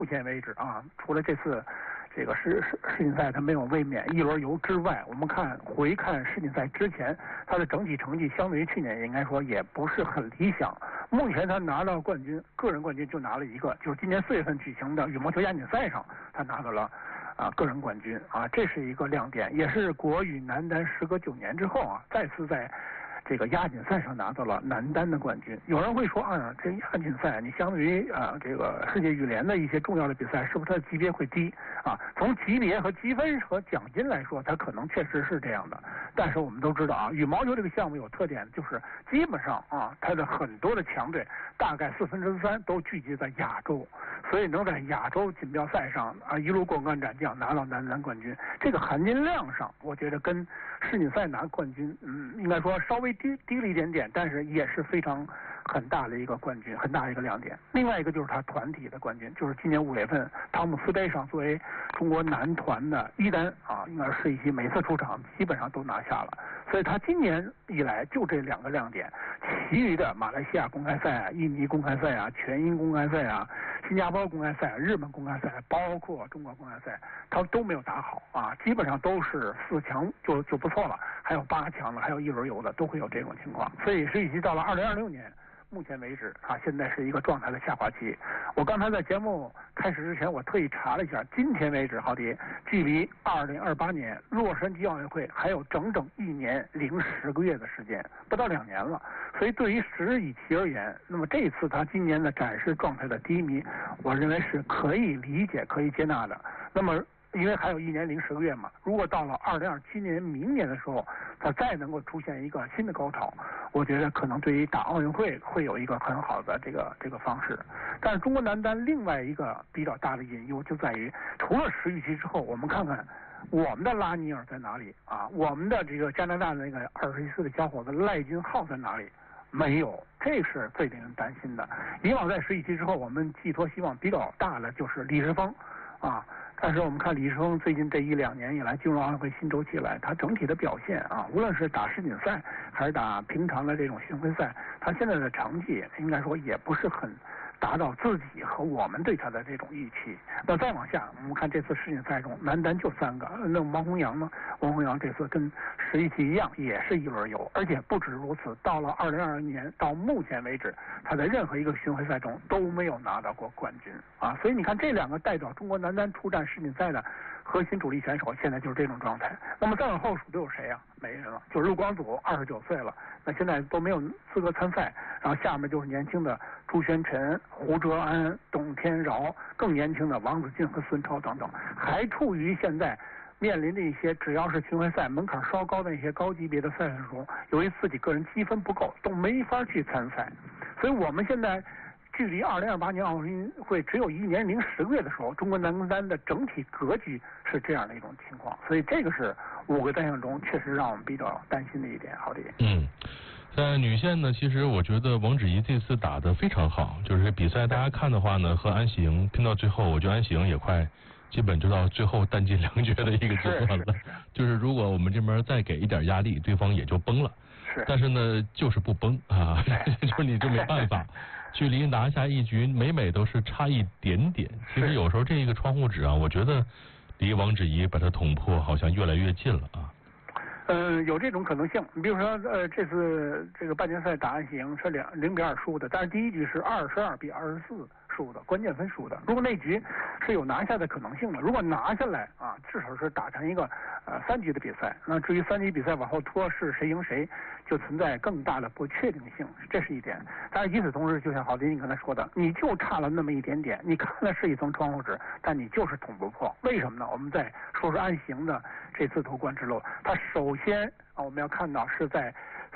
目前为止啊，除了这次这个世锦赛他没有卫冕一轮游之外，我们回看世锦赛之前，他的整体成绩相对于去年应该说也不是很理想。目前他拿到冠军，个人冠军就拿了一个，就是今年4月份举行的羽毛球亚锦赛上，他拿到了个人冠军啊，这是一个亮点，也是国羽男单时隔9年之后啊，再次在这个亚锦赛上拿到了男单的冠军。有人会说啊，这亚锦赛你相对于这个世界羽联的一些重要的比赛，是不是它的级别会低啊？从级别和积分和奖金来说，它可能确实是这样的。但是我们都知道啊，羽毛球这个项目有特点，就是基本上啊，它的很多的强队大概3/4都聚集在亚洲，所以能在亚洲锦标赛上啊一路过关斩将拿到男单冠军，这个含金量上，我觉得跟世锦赛拿冠军，应该说稍微低了一点点，但是也是非常很大的一个冠军，很大的一个亮点。另外一个就是他团体的冠军，就是今年5月份汤姆斯杯上作为中国男团的1单啊，应该是世一席每次出场基本上都拿下了，所以他今年以来就这2个亮点，其余的马来西亚公开赛啊、印尼公开赛啊、全英公开赛啊、新加坡公开赛、日本公开赛，包括中国公开赛，他都没有打好啊，基本上都是4强就不错了，还有8强的，还有一轮游的，都会有这种情况。所以世一席到了2026年。目前为止啊，现在是一个状态的下滑期。我刚才在节目开始之前，我特意查了一下，今天为止，郝迪距离2028年洛杉矶奥运会还有整整1年零10个月的时间，不到2年了。所以对于石以奇而言，那么这一次他今年的展示状态的低迷，我认为是可以理解、可以接纳的。那么因为还有1年零10个月嘛，如果到了2027年明年的时候，他再能够出现一个新的高潮，我觉得可能对于打奥运会会有一个很好的这个方式。但是中国男单另外一个比较大的隐忧就在于，除了石宇奇之后，我们看看我们的拉尼尔在哪里啊？我们的这个加拿大的那个21岁的小伙子赖金浩在哪里？没有，这是最令人担心的。以往在石宇奇之后，我们寄托希望比较大的就是李诗沣啊。但是我们看李诗沣最近这1-2年以来进入奥运会新周期来，他整体的表现啊，无论是打世锦赛还是打平常的这种巡回赛，他现在的成绩应该说也不是很达到自己和我们对他的这种预期。那再往下，我们看这次世锦赛中男单就3个，那王洪洋呢？王洪洋这次跟石一奇一样，也是一轮游，而且不止如此，到了2022年到目前为止，他在任何一个巡回赛中都没有拿到过冠军啊！所以你看这2个代表中国男单出战世锦赛的核心主力选手，现在就是这种状态。那么再往后数都有谁啊？没人了，就是陆光祖29岁了，那现在都没有资格参赛。然后下面就是年轻的朱轩晨、胡哲安、董天饶，更年轻的王子俊和孙超等等，还处于现在面临的一些只要是巡回赛门槛稍高的一些高级别的赛事中，由于自己个人积分不够，都没法去参赛。所以我们现在距离2028年奥运会只有1年零10个月的时候，中国男单的整体格局是这样的一种情况。所以这个是5个单项中确实让我们比较担心的一点。好的。 在女线呢，其实我觉得王芷怡这次打得非常好，就是比赛大家看的话呢，和安喜莹拼到最后，我觉得安喜莹也快基本就到最后弹尽粮绝的一个阶段了。就是如果我们这边再给一点压力，对方也就崩了。但是呢，就是不崩啊，就是你就没办法。距离拿下一局，每都是差一点点。其实有时候这一个窗户纸啊，我觉得离王芷怡把它捅破，好像越来越近了啊。 有这种可能性。你比如说，这次这个半决赛打安喜莹是0-2输的，但是第一局是22-24输的，关键分输的。如果那局是有拿下的可能性的，如果拿下来啊，至少是打成一个3局的比赛。那至于3局比赛往后拖是谁赢谁，就存在更大的不确定性，这是一点。但是与此同时，就像郝林你刚才说的，你就差了那么一点点，你看的是一层窗户纸，但你就是捅不破。为什么呢？我们再说说安喜莹的这次夺冠之路，他首先啊，我们要看到是在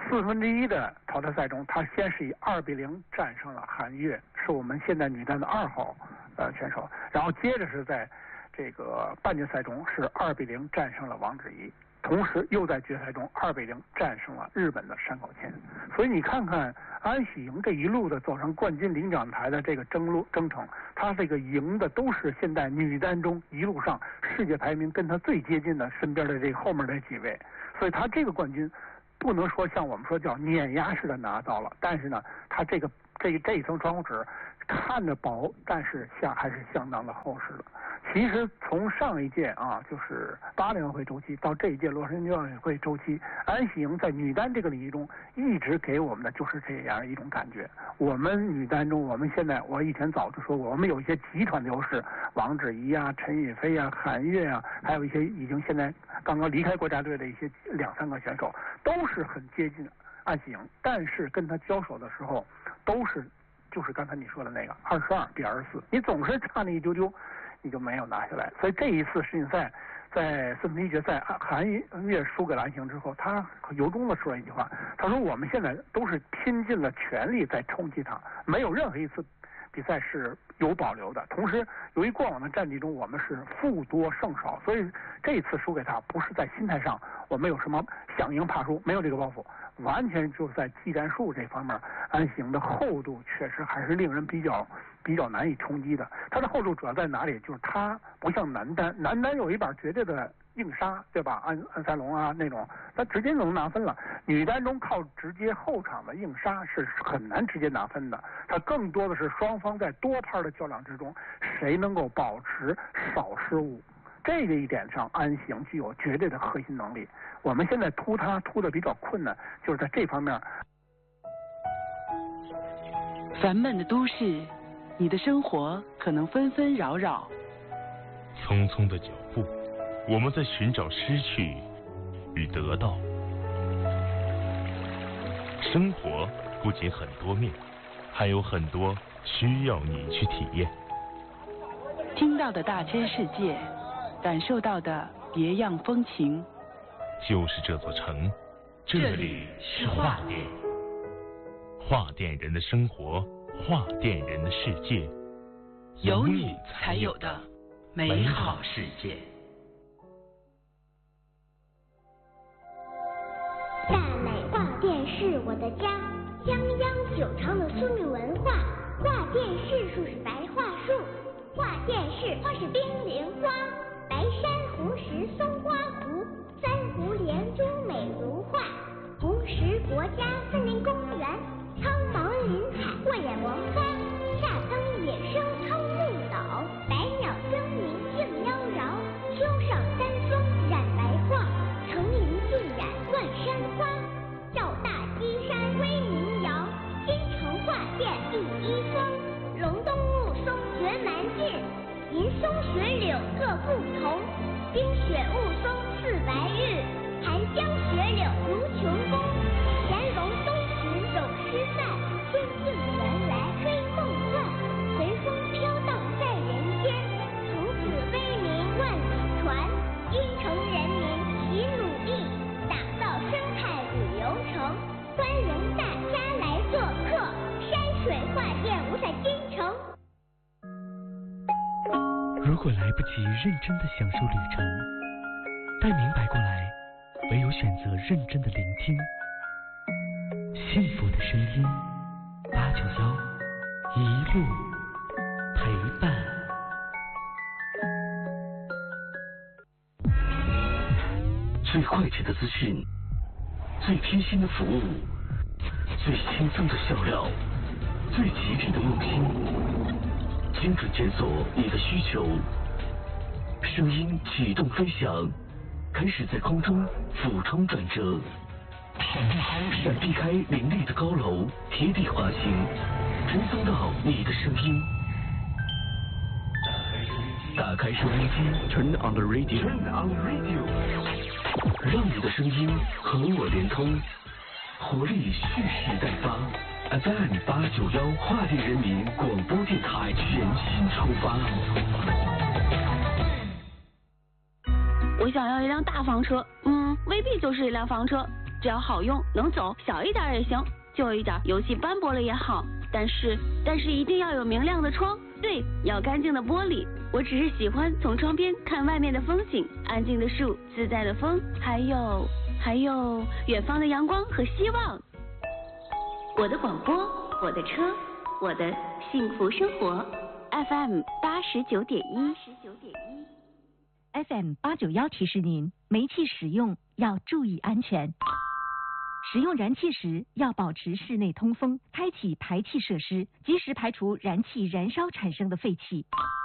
1/4的淘汰赛中，他先是以2-0战胜了韩悦，是我们现在女单的2号选手，然后接着是在这个半决赛中是2-0战胜了王芷怡，同时又在决赛中2-0战胜了日本的山口茜。所以你看看安喜莹这一路的走上冠军领奖台的这个征程，她这个赢的都是现在女单中一路上世界排名跟她最接近的身边的这后面的几位，所以她这个冠军不能说像我们说叫碾压式的拿到了，但是呢，她这一层窗户纸看着薄，但是还是相当的厚实的。其实从上一届啊，就是巴黎奥运会周期到这一届洛杉矶奥运会周期，安喜莹在女单这个领域中一直给我们的就是这样一种感觉。我们女单中，我们现在我以前早就说过，我们有一些集团的优势，王芷怡啊、陈雨菲啊、韩悦啊，还有一些已经现在刚刚离开国家队的一些2、3个选手，都是很接近安喜莹，但是跟她交手的时候，都是就是刚才你说的那个22-24，你总是差那一丢丢。你就没有拿下来，所以这一次世锦赛在四分之一决赛，韩悦输给了安喜莹之后，他由衷的说了一句话，他说我们现在都是拼尽了全力在冲击他，没有任何一次比赛是有保留的。同时，由于过往的战绩中我们是负多胜少，所以这一次输给他不是在心态上我们有什么想赢怕输，没有这个包袱，完全就是在技战术这方面，安喜莹的厚度确实还是令人比较难以冲击的。它的厚度主要在哪里？就是它不像男单有一把绝对的硬杀，对吧？安塞龙啊那种，它直接能拿分了。女单中靠直接后场的硬杀是很难直接拿分的，它更多的是双方在多拍的较量之中，谁能够保持少失误。这个一点上，安喜莹具有绝对的核心能力。我们现在突它突的比较困难，就是在这方面。 烦闷的都市，你的生活可能纷纷扰扰。 匆匆的脚步，我们在寻找失去与得到。生活不仅很多面，还有很多需要你去体验。 听到的大千世界，感受到的别样风情。 就是这座城，这里是画店。画店人的生活，画店人的世界， 有你才有的美好世界。 大美画店是我的家，泱泱久长的生命文化。画店是树是白桦树，画店是花是冰凌花。白珊瑚石松花湖，三湖连珠美如画。红石国家森林公园，苍茫林海过眼王花。夏桑野生苍鹭岛，百鸟争鸣竞妖娆。秋上山峰染白桦，层林尽染万山花。赵大基山威名扬，京城画店第一峰。龙东雾松绝蛮劲，银松雪柳各不同。冰雪雾松似白玉，檀香雪柳如琼宫。乾隆东巡有诗赞，仙境原来黑梦幻。随风飘荡在人间，从此威名万里传。京城人民齐努力，打造生态旅游城，欢迎大家来做客山水画店五彩金城。 如果来不及认真的享受旅程，待明白过来，唯有选择认真的聆听。幸福的声音，891一路陪伴。最快捷的资讯，最贴心的服务，最轻松的笑料，最极致的用心，精准检索你的需求。声音启动飞翔，开始在空中俯冲转折，闪避开林立的高楼，贴地滑行，传送到你的声音。打开收音机 ，Turn on the radio， 让你的声音和我连通，活力蓄势待发。FM 891画店人民广播电台全新出发。 我想要一辆大房车，未必就是一辆房车，只要好用能走，小一点也行，旧一点油漆斑驳了也好，但是一定要有明亮的窗，对，要干净的玻璃。我只是喜欢从窗边看外面的风景，安静的树，自在的风，还有远方的阳光和希望。我的广播，我的车，我的幸福生活。FM 89.1。 FM 891提示您，煤气使用要注意安全。 使用燃气时要保持室内通风，开启排气设施，及时排除燃气燃烧产生的废气。